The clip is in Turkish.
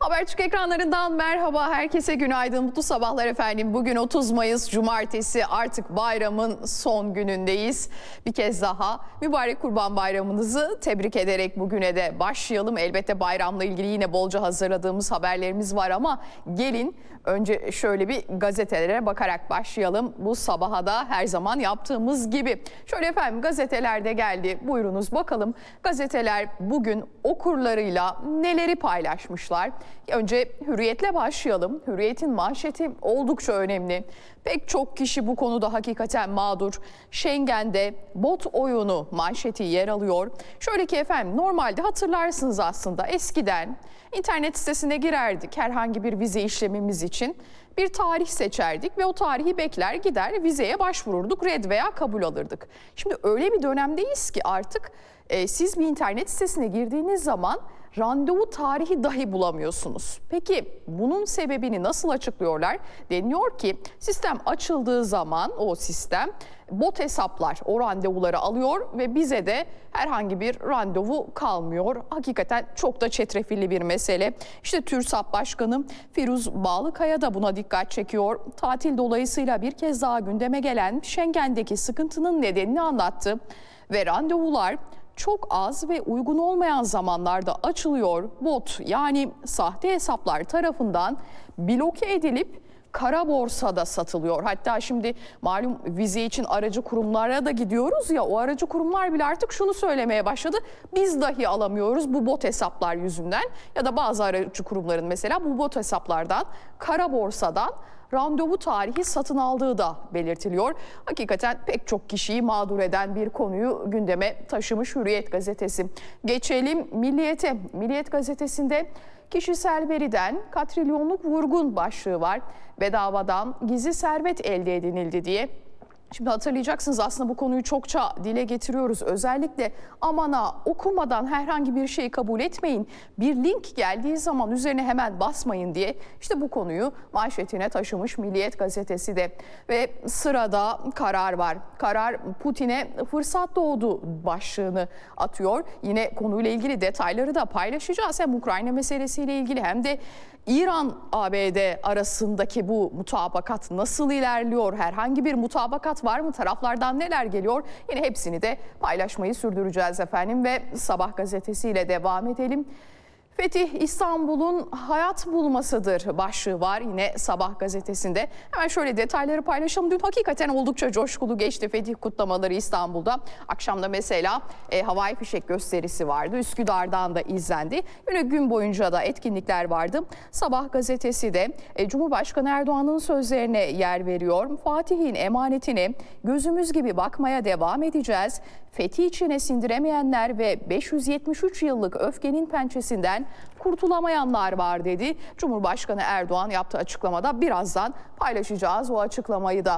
Habertürk ekranlarından merhaba, herkese günaydın, mutlu sabahlar efendim. Bugün 30 Mayıs Cumartesi, artık bayramın son günündeyiz. Bir kez daha mübarek Kurban Bayramınızı tebrik ederek bugüne de başlayalım. Elbette bayramla ilgili yine bolca hazırladığımız haberlerimiz var ama gelin önce şöyle bir gazetelere bakarak başlayalım. Bu sabaha da her zaman yaptığımız gibi. Şöyle efendim, gazetelerde geldi, buyurunuz bakalım. Gazeteler bugün okurlarıyla neleri paylaşmışlar? Önce Hürriyet'le başlayalım. Hürriyet'in manşeti oldukça önemli. Pek çok kişi bu konuda hakikaten mağdur. Schengen'de bot oyunu manşeti yer alıyor. Şöyle ki efendim, normalde hatırlarsınız aslında eskiden internet sitesine girerdik herhangi bir vize işlemimiz için. Bir tarih seçerdik ve o tarihi bekler gider vizeye başvururduk, red veya kabul alırdık. Şimdi öyle bir dönemdeyiz ki artık siz bir internet sitesine girdiğiniz zaman randevu tarihi dahi bulamıyorsunuz. Peki bunun sebebini nasıl açıklıyorlar? Deniyor ki sistem açıldığı zaman o sistem bot hesaplar o randevuları alıyor ve bize de herhangi bir randevu kalmıyor. Hakikaten çok da çetrefilli bir mesele. İşte TÜRSAP Başkanı Firuz Bağlıkaya da buna dikkat çekiyor. Tatil dolayısıyla bir kez daha gündeme gelen Schengen'deki sıkıntının nedenini anlattı ve randevular çok az ve uygun olmayan zamanlarda açılıyor. Bot, yani sahte hesaplar tarafından bloke edilip kara borsada satılıyor. Hatta şimdi malum vize için aracı kurumlara da gidiyoruz ya, o aracı kurumlar bile artık şunu söylemeye başladı. Biz dahi alamıyoruz bu bot hesaplar yüzünden, ya da bazı aracı kurumların mesela bu bot hesaplardan, kara borsadan randevu tarihi satın aldığı da belirtiliyor. Hakikaten pek çok kişiyi mağdur eden bir konuyu gündeme taşımış Hürriyet gazetesi. Geçelim Milliyet'e. Milliyet gazetesinde kişisel veriden katrilyonluk vurgun başlığı var. Bedavadan gizli servet elde edildi diye. Şimdi hatırlayacaksınız, aslında bu konuyu çokça dile getiriyoruz. Özellikle amana okumadan herhangi bir şeyi kabul etmeyin, bir link geldiği zaman üzerine hemen basmayın diye işte bu konuyu manşetine taşımış Milliyet gazetesi de. Ve sırada karar var. Karar Putin'e fırsat doğdu başlığını atıyor. Yine konuyla ilgili detayları da paylaşacağız. Hem Ukrayna meselesiyle ilgili hem de İran-ABD arasındaki bu mutabakat nasıl ilerliyor? Herhangi bir mutabakat var mı? Taraflardan neler geliyor? Yine hepsini de paylaşmayı sürdüreceğiz efendim ve Sabah gazetesiyle devam edelim. Fetih İstanbul'un hayat bulmasıdır başlığı var yine Sabah gazetesinde. Hemen şöyle detayları paylaşalım. Dün hakikaten oldukça coşkulu geçti Fetih kutlamaları İstanbul'da. Akşamda mesela havai fişek gösterisi vardı. Üsküdar'dan da izlendi. Yine gün boyunca da etkinlikler vardı. Sabah gazetesi de Cumhurbaşkanı Erdoğan'ın sözlerine yer veriyor. Fatih'in emanetine gözümüz gibi bakmaya devam edeceğiz. Fethi içine sindiremeyenler ve 573 yıllık öfkenin pençesinden kurtulamayanlar var dedi. Cumhurbaşkanı Erdoğan yaptığı açıklamada, birazdan paylaşacağız o açıklamayı da.